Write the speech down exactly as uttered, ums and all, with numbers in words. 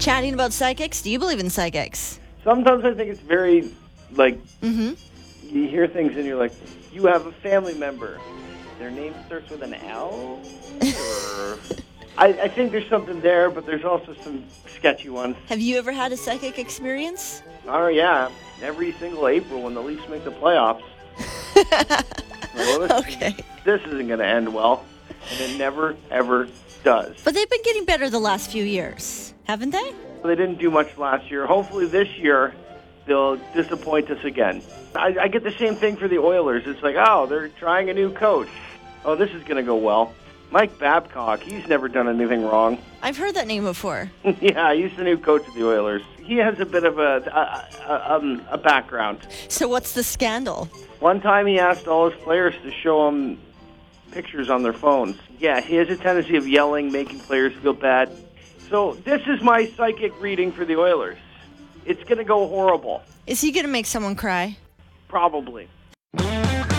Chatting about psychics. Do you believe in psychics? Sometimes I think it's very, like, Mm-hmm. you hear things and you're like, you have a family member. Their name starts with an L? Or... I, I think there's something there, but there's also some sketchy ones. Have you ever had a psychic experience? Oh, yeah. Every single April when the Leafs make the playoffs. Well, this, Okay. this isn't going to end well. And it never, ever does. But they've been getting better the last few years, haven't they? They didn't do much last year. Hopefully this year they'll disappoint us again. I, I get the same thing for the Oilers. It's like, oh, they're trying a new coach. Oh, this is going to go well. Mike Babcock, he's never done anything wrong. I've heard that name before. Yeah, he's the new coach of the Oilers. He has a bit of a, a, a, um, a background. So what's the scandal? One time he asked all his players to show him pictures on their phones. Yeah, he has a tendency of yelling, making players feel bad. So this is my psychic reading for the Oilers. It's going to go horrible. Is he going to make someone cry? Probably.